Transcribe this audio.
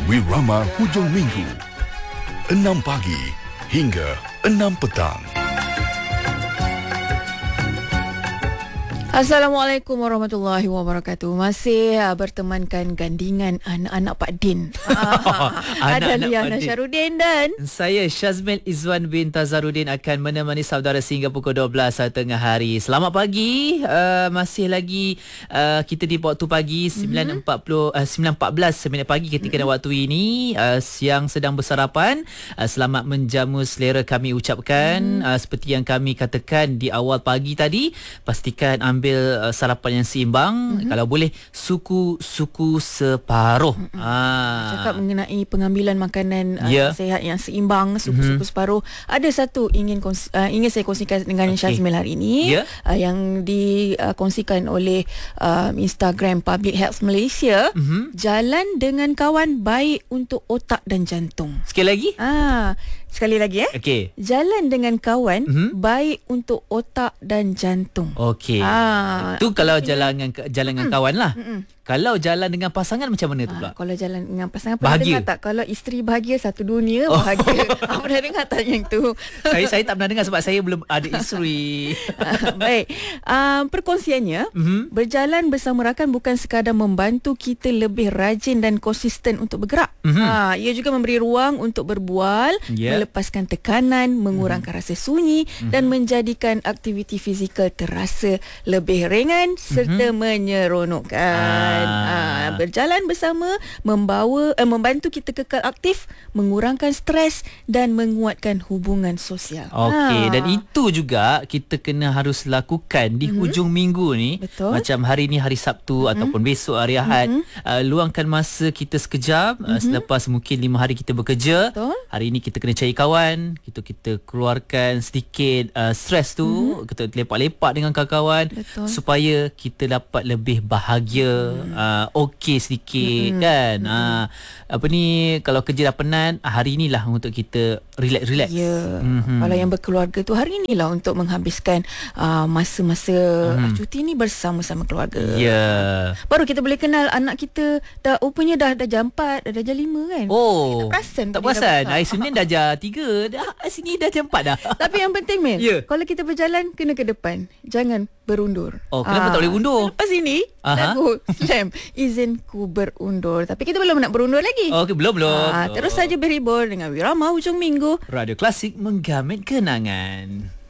Wirama Hujung Minggu 6 pagi hingga 6 petang. Assalamualaikum warahmatullahi wabarakatuh. Masih bertemankan gandingan anak-anak Pak Din. Ada Liana Syarudin dan saya Syazmil Izwan bin Tazarudin akan menemani saudara sehingga pukul 12 tengah hari. Selamat pagi. Masih lagi kita di waktu pagi 9.14 minit pagi ketika waktu ini yang sedang bersarapan. Selamat menjamu selera kami ucapkan. Seperti yang kami katakan di awal pagi tadi, pastikan ambil sarapan yang seimbang. Kalau boleh suku separuh. Cakap mengenai pengambilan makanan sihat yang seimbang, suku separuh. Ada satu ingin saya kongsikan dengan Syazmil hari ini, yang dikongsikan oleh Instagram Public Health Malaysia. Jalan dengan kawan baik untuk otak dan jantung. Sekali lagi? Sekali lagi Okey. Jalan dengan kawan baik untuk otak dan jantung. Okey. Itu kalau jalan dengan kawan lah. Kalau jalan dengan pasangan macam mana tu pula? Kalau jalan dengan pasangan, pernah dengar tak? Kalau isteri bahagia, satu dunia bahagia. Pernah dengar tak yang tu? Saya tak pernah dengar sebab saya belum ada isteri. Baik. Perkongsiannya, berjalan bersama rakan bukan sekadar membantu kita lebih rajin dan konsisten untuk bergerak. Ia juga memberi ruang untuk berbual, melepaskan tekanan, mengurangkan rasa sunyi dan menjadikan aktiviti fizikal terasa lebih ringan serta menyeronokkan. Berjalan bersama membantu kita kekal aktif, mengurangkan stres dan menguatkan hubungan sosial. Okey, dan itu juga kita kena harus lakukan di hujung minggu ni. Betul. Macam hari ni hari Sabtu ataupun besok hari Ahad. Luangkan masa kita sekejap selepas mungkin 5 hari kita bekerja. Betul. Hari ni kita kena cari kawan, kita keluarkan sedikit stres tu, kita lepak-lepak dengan kawan-kawan. Betul. Supaya kita dapat lebih bahagia, okey sedikit kan. Apa ni, kalau kerja dah penat, hari inilah untuk kita relax. Ya. Kalau yang berkeluarga tu, hari inilah untuk menghabiskan masa-masa cuti ni bersama-sama keluarga. Ya. Baru kita boleh kenal anak kita rupanya dah jam 4, dah jam 5 kan. Oh, tak perasan. Tak perasan. Hari Senin dah jam 3, dah sini dah jam 4 dah. Tapi yang penting Mel, kalau kita berjalan kena ke depan, jangan berundur. Oh, kenapa tak boleh undur? Lepas ini lagu Slam Izinku Berundur. Tapi kita belum nak berundur lagi. Okey, belum. Terus saja berhibur dengan Wirama Hujung Minggu, Radio Klasik menggamit kenangan.